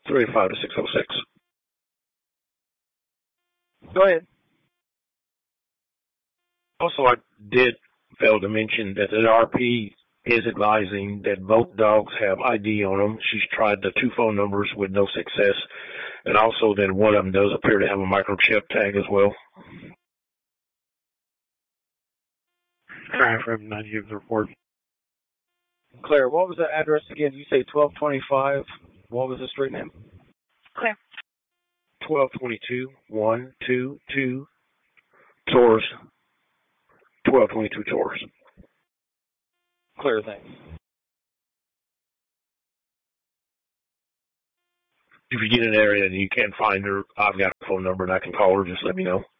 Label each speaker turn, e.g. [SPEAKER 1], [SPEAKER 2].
[SPEAKER 1] 385 to 606.
[SPEAKER 2] Go ahead.
[SPEAKER 1] Also, I did fail to mention that the RP is advising that both dogs have ID on them. She's tried the 2 phone numbers with no success, and also that one of them does appear to have a microchip tag as well.
[SPEAKER 3] Alright, from 90 gives the report.
[SPEAKER 2] Claire, what was the address again? You say 1225. What was the street name?
[SPEAKER 4] Claire.
[SPEAKER 1] 1222 122 Torres. 1222 Torres.
[SPEAKER 2] Claire, thanks.
[SPEAKER 1] If you get in an area and you can't find her, I've got a phone number and I can call her. Just let me know.